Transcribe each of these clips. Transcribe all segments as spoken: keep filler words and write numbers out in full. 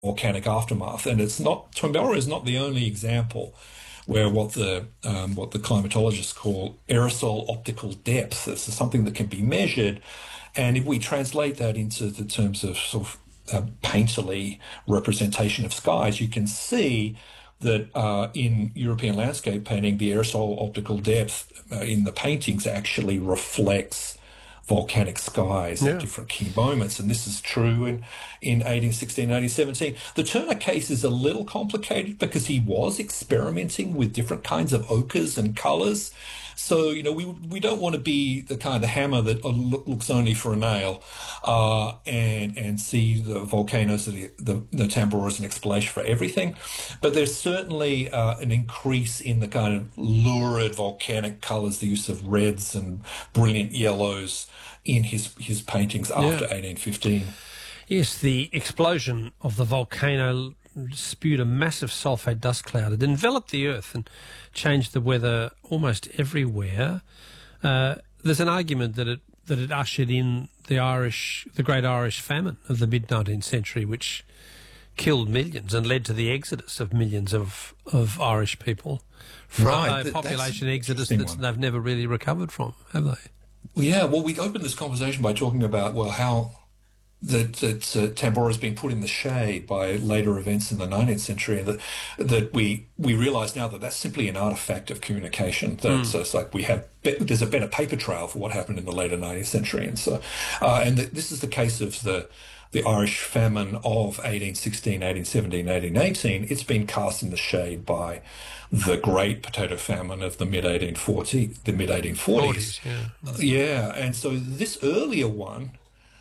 volcanic aftermath. And it's not, Tambora is not the only example where what the um, what the climatologists call aerosol optical depth. This is something that can be measured, and if we translate that into the terms of sort of uh, painterly representation of skies, you can see that uh, in European landscape painting, the aerosol optical depth uh, in the paintings actually reflects volcanic skies yeah. at different key moments, and this is true in, in eighteen sixteen, eighteen seventeen. The Turner case is a little complicated because he was experimenting with different kinds of ochres and colours. So, you know, we we don't want to be the kind of hammer that looks only for a nail uh, and and see the volcanoes, the, the, the Tambora as an explanation for everything. But there's certainly uh, an increase in the kind of lurid volcanic colours, the use of reds and brilliant yellows in his, his paintings after yeah. eighteen fifteen. Yes, the explosion of the volcano spewed a massive sulfate dust cloud. It enveloped the earth and changed the weather almost everywhere. Uh, there's an argument that it that it ushered in the Irish, the Great Irish Famine of the mid nineteenth century, which killed millions and led to the exodus of millions of, of Irish people. From Right, a population that's exodus an that interesting they've never really recovered from, have they? Well, yeah, well, we opened this conversation by talking about, well, how that, that uh, Tambora has been put in the shade by later events in the nineteenth century, and that that we we realise now that that's simply an artefact of communication. That mm. so it's like we have there's a better paper trail for what happened in the later nineteenth century, and so uh, and the, this is the case of the the Irish famine of eighteen sixteen, eighteen seventeen, eighteen eighteen. It's been cast in the shade by the great potato famine of the mid eighteen forties, the mid eighteen forties. Yeah. Uh, yeah, and so this earlier one.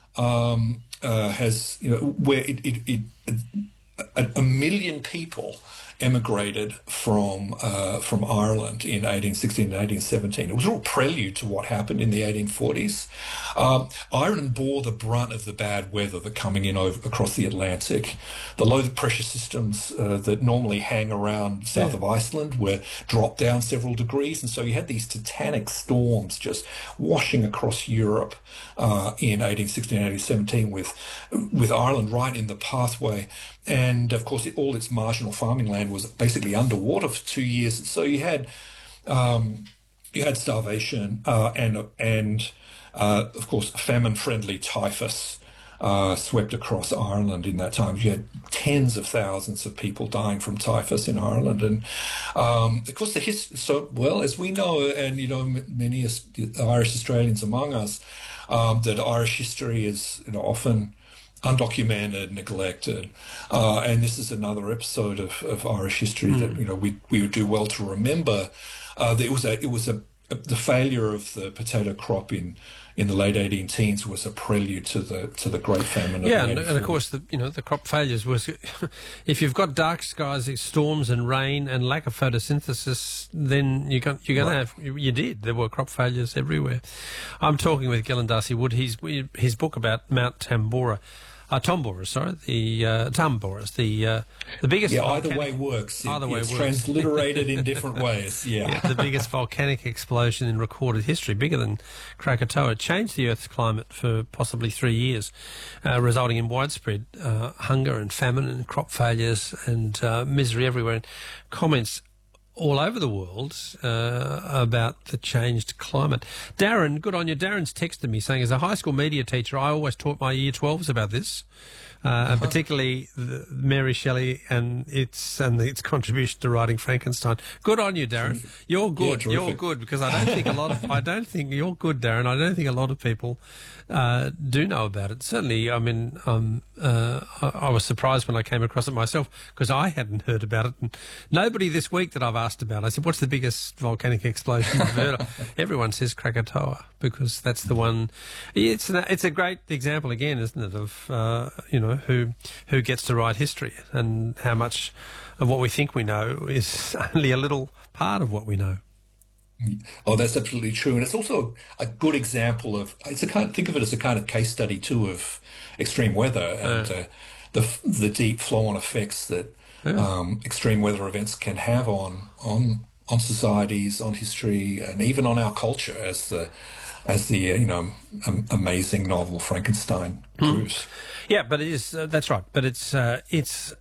Um, uh, has, you know, where it, it, it a, a million people emigrated from uh, from Ireland in eighteen sixteen and eighteen seventeen. It was a real prelude to what happened in the eighteen forties. Um, Ireland bore the brunt of the bad weather that coming in over across the Atlantic. The low pressure systems uh, that normally hang around south yeah. of Iceland were dropped down several degrees, and so you had these titanic storms just washing across Europe uh, in eighteen sixteen, eighteen seventeen, with with Ireland right in the pathway. And of course, it, all its marginal farming land was basically underwater for two years. So you had um, you had starvation uh, and and uh, of course famine-friendly typhus uh, swept across Ireland in that time. You had tens of thousands of people dying from typhus in Ireland, and um, of course the his- so well as we know, and you know many Irish Australians among us, um, that Irish history is you know often undocumented, neglected, uh, and this is another episode of, of Irish history mm. that you know we we would do well to remember. Uh, that it was a it was a, a the failure of the potato crop in in the late eighteen teens was a prelude to the to the Great Famine. Yeah, of and, and of course the you know the crop failures was if you've got dark skies, storms and rain and lack of photosynthesis, then you got, you're going right. to have you, you did there were crop failures everywhere. I'm talking with Gillen Darcy Wood. He's his book about Mount Tambora. Uh, Tombora, sorry, the uh, Tamboras, the uh, the biggest. Yeah, volcanic, either way works. Either it, way it's works. transliterated in different ways. Yeah. yeah, the biggest volcanic explosion in recorded history, bigger than Krakatoa, changed the Earth's climate for possibly three years, uh, resulting in widespread uh, hunger and famine and crop failures and uh, misery everywhere. And comments all over the world uh, about the changed climate. Darren, good on you. Darren's texted me saying, as a high school media teacher, I always taught my year twelves about this, uh, uh-huh. and particularly the, Mary Shelley and its and its contribution to writing Frankenstein. Good on you, Darren. You're good. Yeah, you're good because I don't think a lot of I don't think you're good, Darren. I don't think a lot of people uh, do know about it. Certainly, I mean, um, uh, I, I was surprised when I came across it myself because I hadn't heard about it. And nobody this week that I've asked about, I said, "What's the biggest volcanic explosion you've heard of?" Everyone says Krakatoa because that's the one. It's an, it's a great example again, isn't it, of uh, you know who who gets to write history and how much of what we think we know is only a little part of what we know. Oh, that's absolutely true, and it's also a good example of. It's a kind. Think of it as a kind of case study too of extreme weather and uh, uh, the the deep flow-on effects that yeah. um, extreme weather events can have on on on societies, on history, and even on our culture as the as the uh, you know um, amazing novel Frankenstein proves. Yeah, but it is uh, that's right. But it's uh, it's